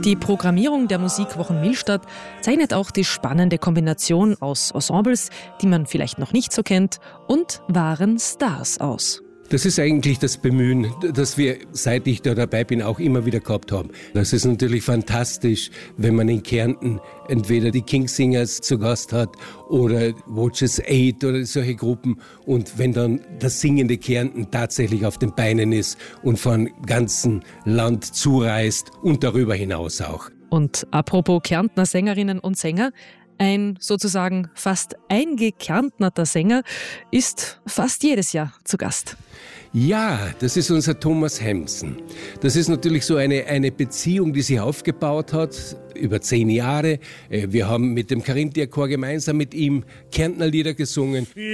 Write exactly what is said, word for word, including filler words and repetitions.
Die Programmierung der Musikwochen Millstatt zeichnet auch die spannende Kombination aus Ensembles, die man vielleicht noch nicht so kennt, und wahren Stars aus. Das ist eigentlich das Bemühen, das wir, seit ich da dabei bin, auch immer wieder gehabt haben. Das ist natürlich fantastisch, wenn man in Kärnten entweder die Kingsingers zu Gast hat oder Watches Eight oder solche Gruppen, und wenn dann das singende Kärnten tatsächlich auf den Beinen ist und von ganzem Land zureist und darüber hinaus auch. Und apropos Kärntner Sängerinnen und Sänger, ein sozusagen fast eingekärntnerter Sänger ist fast jedes Jahr zu Gast. Ja, das ist unser Thomas Hemsen. Das ist natürlich so eine, eine Beziehung, die sich aufgebaut hat über zehn Jahre. Wir haben mit dem Carinthia Chor gemeinsam mit ihm Kärntner Lieder gesungen.